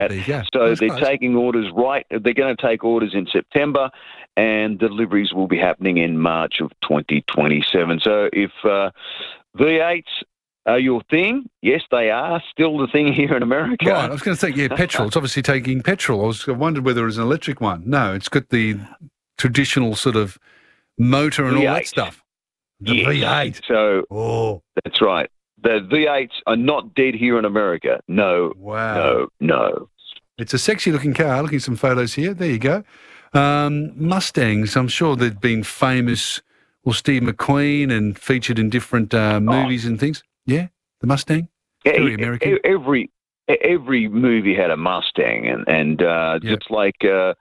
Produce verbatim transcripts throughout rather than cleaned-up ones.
There you go. So That's they're close. taking orders right. They're going to take orders in September, and deliveries will be happening in March of twenty twenty-seven. So if uh, V eights are your thing, yes, they are still the thing here in America. Right, I was going to say, yeah, petrol. It's obviously taking petrol. I was I wondered whether it was an electric one. No, it's got the traditional sort of motor and V eight. all that stuff. The Yes. V eight. So Oh, that's right. The V eights are not dead here in America. No, wow. no, no. It's a sexy-looking car. Looking at some photos here. There you go. Um, Mustangs, I'm sure they've been famous, well, Steve McQueen, and featured in different uh, movies and things. Yeah, the Mustang? Yeah, Very e- American. e- Every every movie had a Mustang, and and uh, Yeah. just like uh,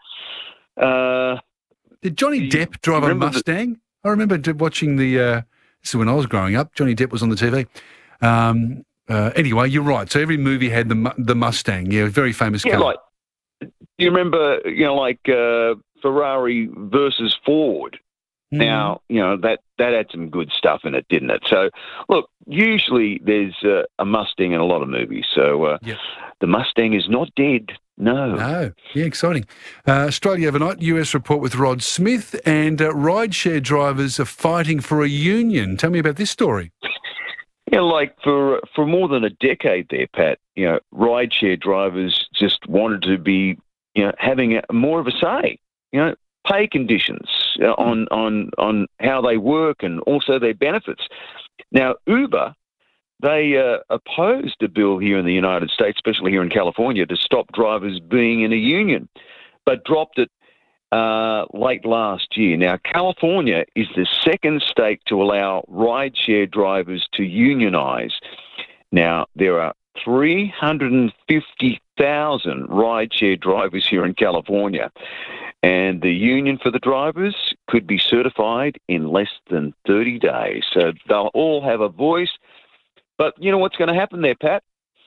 uh, Did Johnny you Depp drive a remember the- Mustang? I remember d- watching the, uh, this is when I was growing up, Johnny Depp was on the T V. Um, uh, anyway, you're right. So every movie had the mu- the Mustang. Yeah, very famous yeah, car. like you remember, you know, like uh, Ferrari versus Ford. Mm. Now, you know, that, that had some good stuff in it, didn't it? So, look, usually there's uh, a Mustang in a lot of movies. So uh, Yep. the Mustang is not dead. No. No, yeah, exciting. Uh, Australia overnight, U S report with Rod Smith, and uh, rideshare drivers are fighting for a union. Tell me about this story. You know, like for for more than a decade there, Pat, you know, rideshare drivers just wanted to be, you know, having a, more of a say, you know, pay conditions uh, on, on, on how they work and also their benefits. Now, Uber, they uh, opposed a bill here in the United States, especially here in California, to stop drivers being in a union, but dropped it uh, late last year. Now, California is the second state to allow rideshare drivers to unionize. Now, there are three hundred fifty thousand rideshare drivers here in California, and the union for the drivers could be certified in less than thirty days. So they'll all have a voice. But you know what's going to happen there, Pat?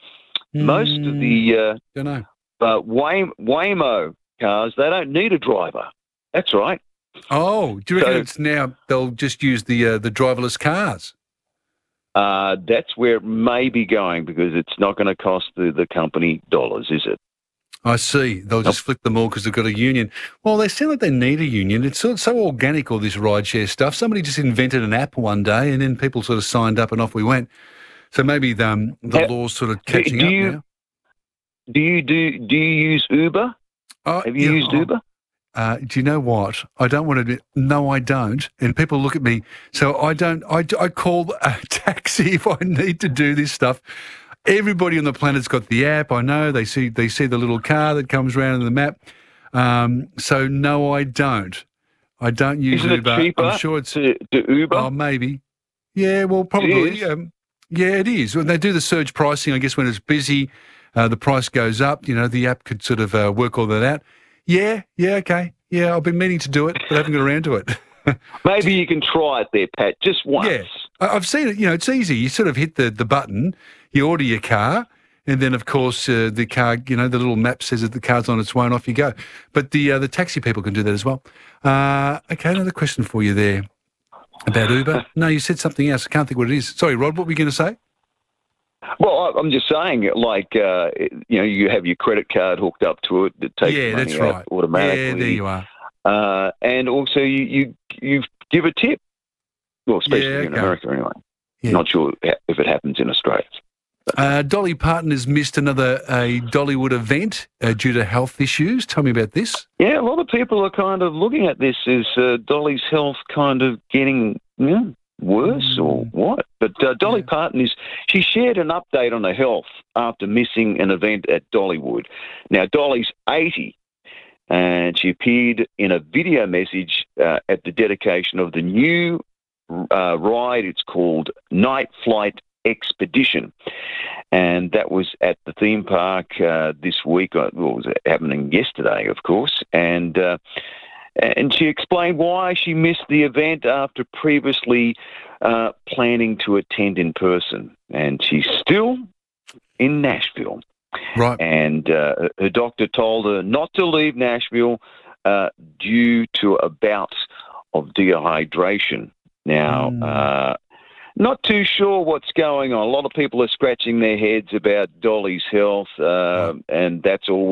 Most of the uh, Don't know. uh, Way- Waymo cars, they don't need a driver. That's right. Oh, do you reckon So- it's now they'll just use the uh, the driverless cars? Uh, that's where it may be going because it's not going to cost the, the company dollars, is it? I see. They'll just flick them all because they've got a union. Well, they sound like they need a union. It's so, so organic, all this rideshare stuff. Somebody just invented an app one day, and then people sort of signed up, and off we went. So maybe the, um, the Uh, law's sort of do- catching do up you- now. Do you do do you use Uber? Oh, Have you yeah, used oh, Uber? Uh, do you know what? I don't want to admit. No, I don't. And people look at me. So I don't. I, I call a taxi if I need to do this stuff. Everybody on the planet's got the app. I know. They see. They see the little car that comes around in the map. Um, so no, I don't. I don't use Isn't it Uber. cheaper I'm sure it's. to, to Uber? Oh, maybe. Yeah. Well, probably. is. Um, yeah, it is. When they do the surge pricing, I guess when it's busy, uh, the price goes up. You know, the app could sort of uh, work all that out. Yeah, yeah, okay. Yeah, I've been meaning to do it, but I haven't got around to it. Maybe you can try it there, Pat, just once. Yeah, I- I've seen it. You know, it's easy. You sort of hit the, the button, you order your car, and then, of course, uh, the car, you know, the little map says that the car's on its way and off you go. But the uh, the taxi people can do that as well. Uh, okay, another question for you there about Uber. No, you said something else. I can't think what it is. Sorry, Rod, what were you going to say? Well, I- I'm just saying, like, uh, you know, you have your credit card hooked up to it that takes yeah, money that's out right. automatically. Yeah, there you are. Uh, and also, you, you you give a tip. Well, especially Yeah, in okay. America, anyway. Yeah. Not sure if it happens in Australia. Uh, Dolly Parton has missed another a Dollywood event uh, due to health issues. Tell me about this. Yeah, a lot of people are kind of looking at this as uh, Dolly's health kind of getting you know, worse or what. But uh, Dolly Yeah. Parton is, she shared an update on her health after missing an event at Dollywood. Now, Dolly's eighty, and she appeared in a video message uh, at the dedication of the new uh, ride. It's called Night Flight Expedition, and that was at the theme park uh, this week. Uh, well, it was happening yesterday, of course, and uh, and she explained why she missed the event after previously uh, planning to attend in person, and she's still in Nashville. Right. And uh, her doctor told her not to leave Nashville uh, due to a bout of dehydration. Now, Mm. uh, Not too sure what's going on. A lot of people are scratching their heads about Dolly's health, uh, and that's all